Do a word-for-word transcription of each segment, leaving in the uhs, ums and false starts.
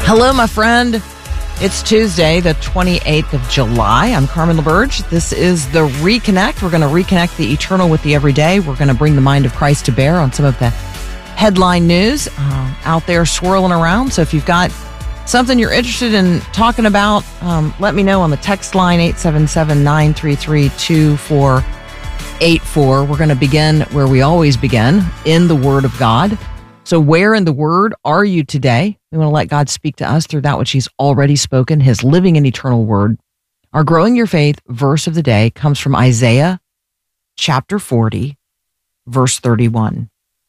Hello, my friend. It's Tuesday, the twenty-eighth of July. I'm Carmen LaBerge. This is the Reconnect. We're going to reconnect the eternal with the everyday. We're going to bring the mind of Christ to bear on some of the headline news uh, out there swirling around. So if you've got something you're interested in talking about, um, let me know on the text line eight seven seven, nine three three, two four eight four. We're going to begin where we always begin, in the Word of God. So where in the Word are you today? We want to let God speak to us through that which He's already spoken, His living and eternal Word. Our Growing Your Faith verse of the day comes from Isaiah chapter forty, verse thirty-one.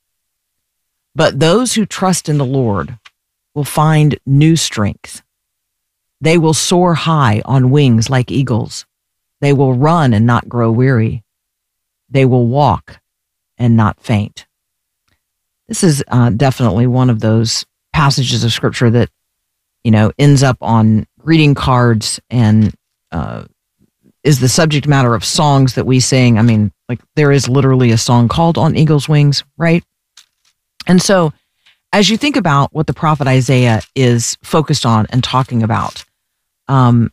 But those who trust in the Lord will find new strength. They will soar high on wings like eagles. They will run and not grow weary. They will walk and not faint. This is uh, definitely one of those passages of Scripture that, you know, ends up on greeting cards and uh, is the subject matter of songs that we sing. I mean, like there is literally a song called On Eagle's Wings, right? And so as you think about what the prophet Isaiah is focused on and talking about um,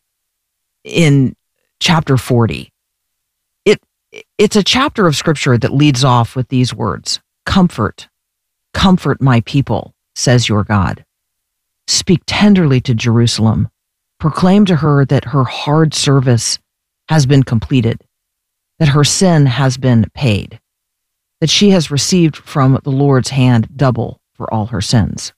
in chapter forty, it it's a chapter of Scripture that leads off with these words: comfort, comfort my people, says your God. Speak tenderly to Jerusalem. Proclaim to her that her hard service has been completed, that her sin has been paid, that she has received from the Lord's hand double for all her sins.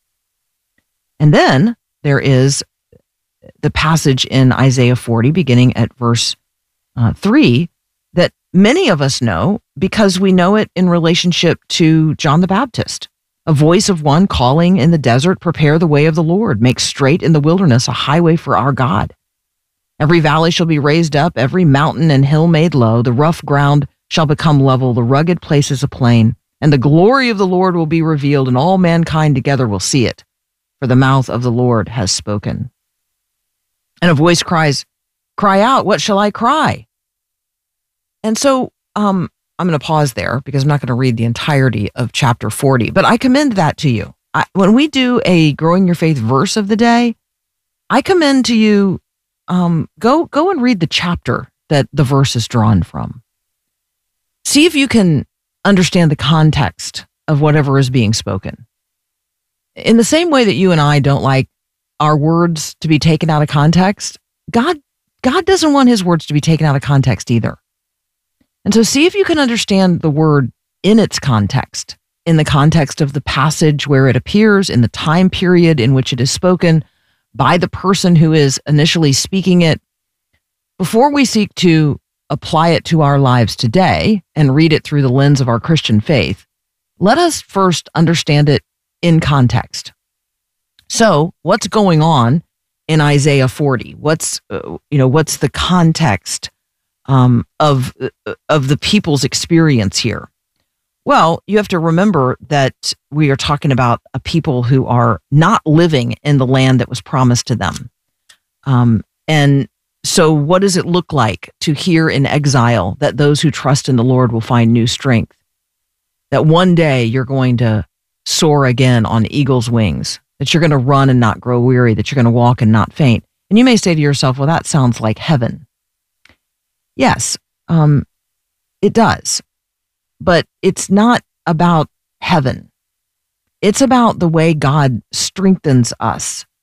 And then there is the passage in Isaiah forty, beginning at verse uh, three, that many of us know because we know it in relationship to John the Baptist. A voice of one calling in the desert, prepare the way of the Lord, make straight in the wilderness a highway for our God. Every valley shall be raised up, every mountain and hill made low, the rough ground shall become level, the rugged places a plain, and the glory of the Lord will be revealed, and all mankind together will see it, for the mouth of the Lord has spoken. And a voice cries, cry out, what shall I cry? And so, um, I'm going to pause there because I'm not going to read the entirety of chapter forty, but I commend that to you. I, when we do a Growing Your Faith verse of the day, I commend to you, um, go, go and read the chapter that the verse is drawn from. See if you can understand the context of whatever is being spoken. In the same way that you and I don't like our words to be taken out of context, God, God doesn't want His words to be taken out of context either. And so see if you can understand the word in its context, in the context of the passage where it appears, in the time period in which it is spoken by the person who is initially speaking it, before we seek to apply it to our lives today and read it through the lens of our Christian faith. Let us first understand it in context. So what's going on in Isaiah forty? What's, uh, you know, what's the context Um, of of the people's experience here? Well, you have to remember that we are talking about a people who are not living in the land that was promised to them. Um, and so what does it look like to hear in exile that those who trust in the Lord will find new strength? That one day you're going to soar again on eagle's wings, that you're going to run and not grow weary, that you're going to walk and not faint. And you may say to yourself, well, that sounds like heaven. Yes, um, it does, but it's not about heaven. It's about the way God strengthens us